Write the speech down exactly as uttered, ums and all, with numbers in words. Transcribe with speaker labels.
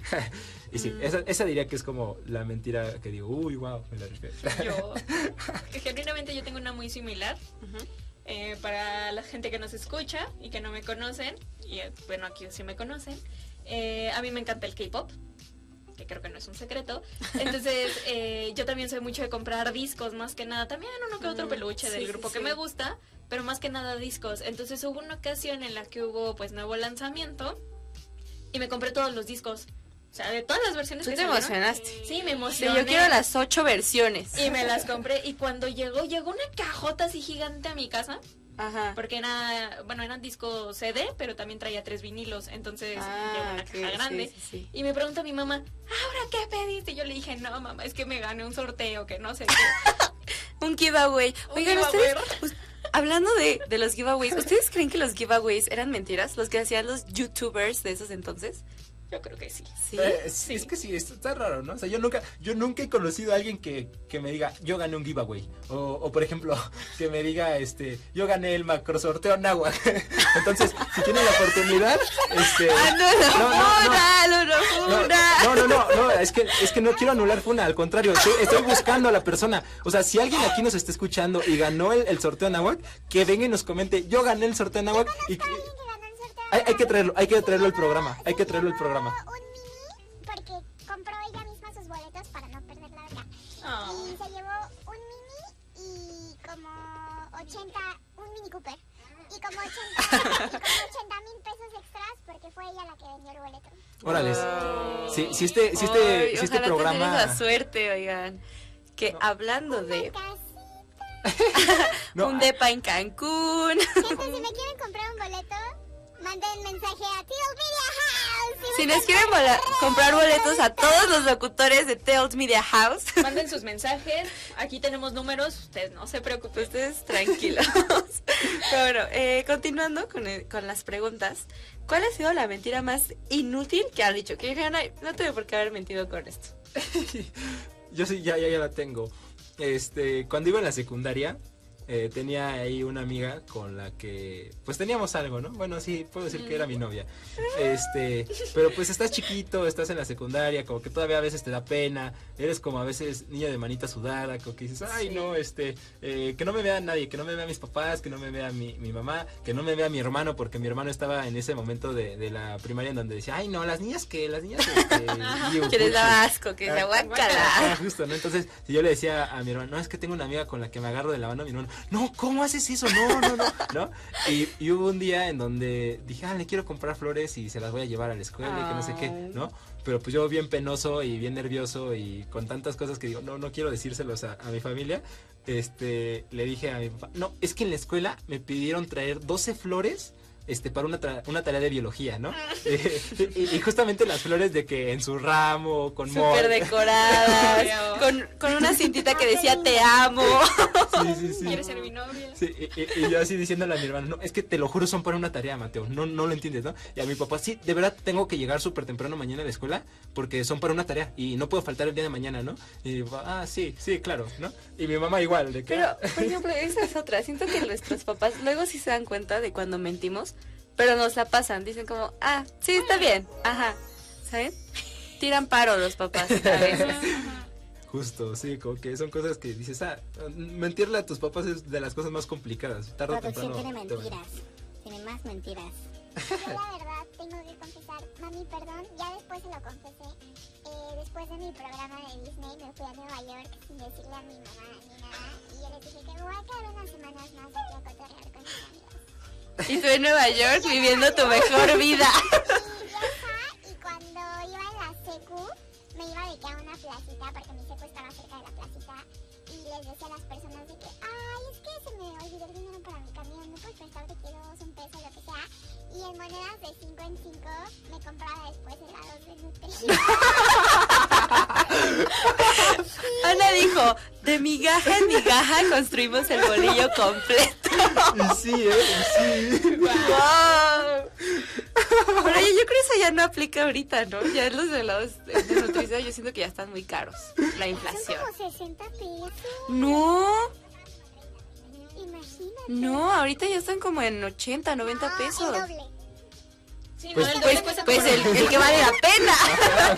Speaker 1: Y sí, mm. esa, esa diría que es como la mentira que digo, uy, wow, me la rifé.
Speaker 2: Yo, genuinamente yo tengo una muy similar. Uh-huh. Eh, para la gente que nos escucha y que no me conocen, y eh, bueno, aquí sí me conocen, eh, a mí me encanta el K-pop, que creo que no es un secreto. Entonces, eh, yo también soy mucho de comprar discos, más que nada. También uno que otro peluche mm, del sí, grupo sí, que sí. me gusta, pero más que nada discos. Entonces, hubo una ocasión en la que hubo, pues, nuevo lanzamiento y me compré todos los discos. O sea, de todas las versiones
Speaker 3: ¿Tú
Speaker 2: que
Speaker 3: te
Speaker 2: salieron.
Speaker 3: emocionaste?
Speaker 2: Sí, me emocioné.
Speaker 3: Sí, yo quiero las ocho versiones.
Speaker 2: Y me las compré. Y cuando llegó, llegó una cajota así gigante a mi casa. Ajá. Porque era, bueno, eran discos C D, pero también traía tres vinilos. Entonces, ah, llegó una okay, caja grande. Sí, sí. Y me pregunta mi mamá, ¿ahora qué pediste? Y yo le dije, no, mamá, es que me gané un sorteo, que no sé qué.
Speaker 3: Un giveaway.
Speaker 2: Un
Speaker 3: Oigan,
Speaker 2: giveaway.
Speaker 3: ustedes... Hablando de, de los giveaways, ¿ustedes creen que los giveaways eran mentiras? ¿Los que hacían los youtubers de esos entonces?
Speaker 2: Yo creo que sí.
Speaker 1: ¿Sí? Eh, sí. Es que sí, esto está raro, ¿no? O sea, yo nunca, yo nunca he conocido a alguien que, que me diga, yo gané un giveaway. O, o por ejemplo, que me diga, este, yo gané el macro sorteo Náhuac. Entonces, si tienen la oportunidad, este.
Speaker 3: ¡Ah, no, no, no,
Speaker 1: no, no, no, no, es que, es que no quiero anular Funa, al contrario, estoy, estoy buscando a la persona. O sea, si alguien aquí nos está escuchando y ganó el, el sorteo Náhuac, que venga y nos comente, yo gané el sorteo Náhuac y. Hay, hay que traerlo, hay que traerlo al programa, hay que traerlo al programa.
Speaker 4: Un mini porque compró ella misma sus boletos para no perder la verdad. Oh. Y se llevó un mini y como ochenta, un mini Cooper. Y como ochenta mil pesos extras porque fue ella la que vendió el boleto.
Speaker 1: Órales. Oh. Si, si este, si este,
Speaker 3: oh,
Speaker 1: si este programa.
Speaker 3: Tener esa suerte, oigan. Que no. Hablando de. no. Un depa en Cancún.
Speaker 4: Gente, si me quieren comprar un boleto, manden mensaje a Tails Media House.
Speaker 3: Si nos quieren bola- comprar boletos a todos los locutores de Tails Media House,
Speaker 2: manden sus mensajes. Aquí tenemos números. Ustedes no se preocupen.
Speaker 3: Ustedes tranquilos. Pero bueno, eh, continuando con, el, con las preguntas. ¿Cuál ha sido la mentira más inútil que han dicho? Que dijeron, ay, no tuve por qué haber mentido con esto.
Speaker 1: Yo sí, ya, ya, ya la tengo. Este, cuando iba en la secundaria, Eh, tenía ahí una amiga con la que pues teníamos algo, ¿no? Bueno, sí, puedo decir que era mi novia. Este, pero pues estás chiquito, estás en la secundaria, como que todavía a veces te da pena, eres como a veces niña de manita sudada, como que dices, ay, sí. no, este, eh, que no me vea nadie, que no me vea mis papás, que no me vea mi, mi mamá, que no me vea mi hermano, porque mi hermano estaba en ese momento de, de la primaria en donde decía, ay, no, las niñas que, las niñas este,
Speaker 3: que les daba asco, que se aguacala.
Speaker 1: Justo, ¿no? Entonces, si yo le decía a mi hermano, no, es que tengo una amiga con la que me agarro de la mano, mi hermano, no, ¿cómo haces eso? No, no, no, ¿no? Y, y hubo un día en donde dije, ah, le quiero comprar flores y se las voy a llevar a la escuela Ay. y que no sé qué, ¿no? Pero pues yo bien penoso y bien nervioso y con tantas cosas que digo, no, no quiero decírselos a, a mi familia, este, le dije a mi papá, no, es que en la escuela me pidieron traer doce flores este para una, tra- una tarea de biología, ¿no? eh, y, y justamente las flores de que en su ramo, con
Speaker 3: súper decoradas, con, con una cintita que decía te amo.
Speaker 1: Sí, sí, sí.
Speaker 2: ¿Quieres ser mi novia?
Speaker 1: Sí, y, y, y yo así diciéndole a mi hermano, no, es que te lo juro son para una tarea, Mateo, no, no lo entiendes, ¿no? Y a mi papá, sí, de verdad tengo que llegar súper temprano mañana a la escuela porque son para una tarea y no puedo faltar el día de mañana, ¿no? Y mi papá, ah, sí, sí, claro, ¿no? Y mi mamá igual, de que...
Speaker 3: Pero, por ejemplo, esa es otra, siento que nuestros papás luego sí se dan cuenta de cuando mentimos, pero nos la pasan, dicen como, ah, sí, está bien, ajá, ¿saben? Tiran paro los papás a veces.
Speaker 1: Justo, sí, como que son cosas que dices, ah, mentirle a tus papás es de las cosas más complicadas. Tarde o temprano.
Speaker 4: Tiene mentiras, tiene más mentiras. Yo la verdad tengo que confesar, mami, perdón, ya después se lo confesé. Eh, después de mi programa de Disney me fui a Nueva York sin decirle a mi mamá ni nada. Y yo les dije que me voy a quedar unas semanas más aquí a cotorrear con mis amigos.
Speaker 3: Y tú en Nueva York viviendo tu mejor vida.
Speaker 4: Y vieja, y cuando iba en la secu, me iba de que a una placita, porque mi secu estaba cerca de la placita, y les decía a las personas de que, ay, es que se me olvidó el dinero para mi camión, ¿me puedes prestar de que dos, un peso, lo que sea? Y en monedas de cinco en cinco me compraba después helados de nutrición.
Speaker 3: Ana dijo, de migaja en migaja construimos el bolillo completo.
Speaker 1: Y sí, ¿eh? Y sí.
Speaker 3: Wow. Pero yo, yo creo que eso ya no aplica ahorita, ¿no? Ya los helados de nutrición yo siento que ya están muy caros. La inflación.
Speaker 4: Son como sesenta pesos.
Speaker 3: No.
Speaker 4: Imagínate.
Speaker 3: No, ahorita ya están como en ochenta, noventa pesos.
Speaker 4: El doble.
Speaker 2: Sí,
Speaker 3: pues,
Speaker 2: no, el
Speaker 3: pues,
Speaker 2: doble cuesta
Speaker 3: pues
Speaker 2: como-
Speaker 3: el, el que vale la pena.